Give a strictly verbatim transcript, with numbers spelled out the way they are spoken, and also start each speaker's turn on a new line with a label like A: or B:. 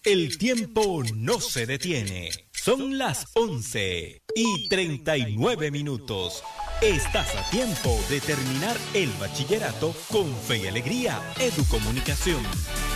A: El tiempo no se detiene. Son las once y treinta y nueve minutos. Estás a tiempo de terminar el bachillerato con Fe y Alegría Educomunicación.